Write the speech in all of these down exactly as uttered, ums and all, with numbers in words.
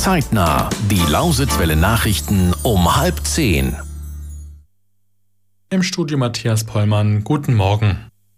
Zeitnah, die Lausitzwelle Nachrichten um halb zehn. Im Studio Matthias Pollmann, guten Morgen.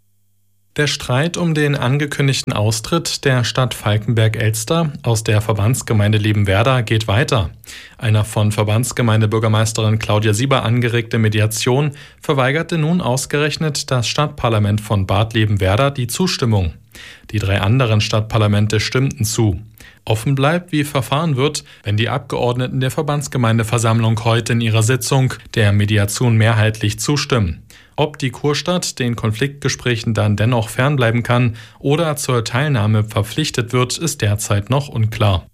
Der Streit um den angekündigten Austritt der Stadt Falkenberg-Elster aus der Verbandsgemeinde Liebenwerda geht weiter. Einer von Verbandsgemeindebürgermeisterin Claudia Sieber angeregte Mediation verweigerte nun ausgerechnet das Stadtparlament von Bad Liebenwerda die Zustimmung. Die drei anderen Stadtparlamente stimmten zu. Offen bleibt, wie verfahren wird, wenn die Abgeordneten der Verbandsgemeindeversammlung heute in ihrer Sitzung der Mediation mehrheitlich zustimmen. Ob die Kurstadt den Konfliktgesprächen dann dennoch fernbleiben kann oder zur Teilnahme verpflichtet wird, ist derzeit noch unklar.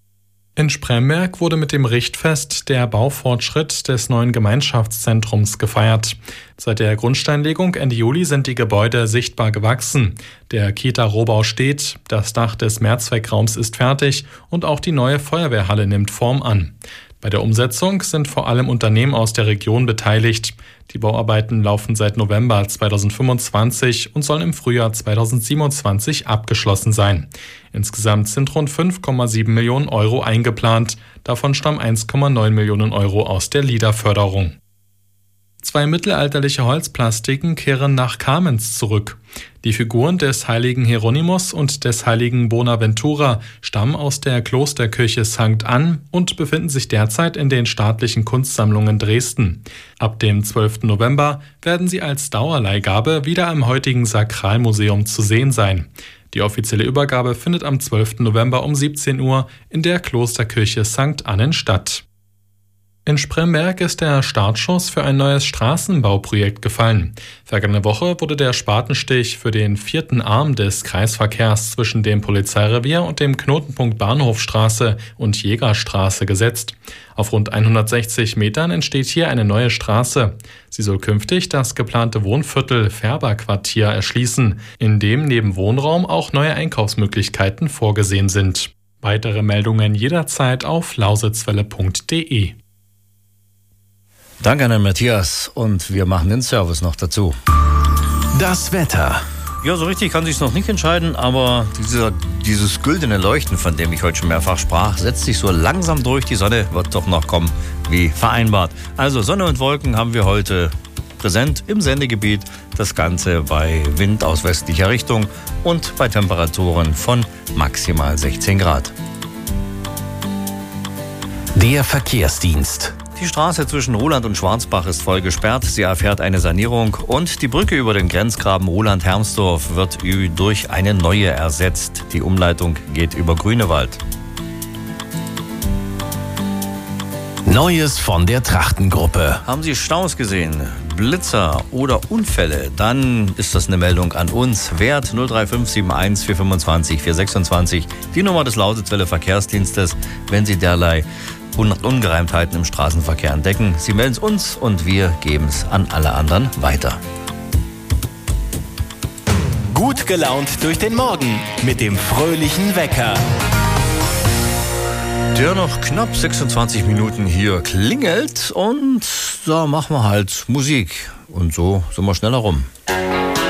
In Spremberg wurde mit dem Richtfest der Baufortschritt des neuen Gemeinschaftszentrums gefeiert. Seit der Grundsteinlegung Ende Juli sind die Gebäude sichtbar gewachsen. Der Kita-Rohbau steht, das Dach des Mehrzweckraums ist fertig und auch die neue Feuerwehrhalle nimmt Form an. Bei der Umsetzung sind vor allem Unternehmen aus der Region beteiligt. Die Bauarbeiten laufen seit November zweitausendfünfundzwanzig und sollen im Frühjahr zweitausendsiebenundzwanzig abgeschlossen sein. Insgesamt sind rund fünf Komma sieben Millionen Euro eingeplant. Davon stammen eins Komma neun Millionen Euro aus der LIDA-Förderung. Zwei mittelalterliche Holzplastiken kehren nach Kamenz zurück. Die Figuren des heiligen Hieronymus und des heiligen Bonaventura stammen aus der Klosterkirche Sankt Ann und befinden sich derzeit in den staatlichen Kunstsammlungen Dresden. Ab dem zwölften November werden sie als Dauerleihgabe wieder im heutigen Sakralmuseum zu sehen sein. Die offizielle Übergabe findet am zwölften November um siebzehn Uhr in der Klosterkirche Sankt Annen statt. In Spremberg ist der Startschuss für ein neues Straßenbauprojekt gefallen. Vergangene Woche wurde der Spatenstich für den vierten Arm des Kreisverkehrs zwischen dem Polizeirevier und dem Knotenpunkt Bahnhofstraße und Jägerstraße gesetzt. Auf rund hundertsechzig Metern entsteht hier eine neue Straße. Sie soll künftig das geplante Wohnviertel Färberquartier erschließen, in dem neben Wohnraum auch neue Einkaufsmöglichkeiten vorgesehen sind. Weitere Meldungen jederzeit auf lausitzwelle punkt de. Danke an den Matthias und wir machen den Service noch dazu. Das Wetter. Ja, so richtig kann sich's noch nicht entscheiden, aber dieser, dieses güldene Leuchten, von dem ich heute schon mehrfach sprach, setzt sich so langsam durch. Die Sonne wird doch noch kommen, wie vereinbart. Also Sonne und Wolken haben wir heute präsent im Sendegebiet. Das Ganze bei Wind aus westlicher Richtung und bei Temperaturen von maximal sechzehn Grad. Der Verkehrsdienst. Die Straße zwischen Ruhland und Schwarzbach ist voll gesperrt. Sie erfährt eine Sanierung und die Brücke über den Grenzgraben Ruhland-Hermsdorf wird durch eine neue ersetzt. Die Umleitung geht über Grünewald. Neues von der Trachtengruppe. Haben Sie Staus gesehen, Blitzer oder Unfälle? Dann ist das eine Meldung an uns. Wert null drei fünf sieben eins vier zwei fünf vier sechs zwei, die Nummer des Lausitzwelle Verkehrsdienstes, wenn Sie derlei Ungereimtheiten im Straßenverkehr entdecken. Sie melden es uns und wir geben es an alle anderen weiter. Gut gelaunt durch den Morgen mit dem fröhlichen Wecker. Der noch knapp sechsundzwanzig Minuten hier klingelt und da machen wir halt Musik. Und so sind wir schneller rum.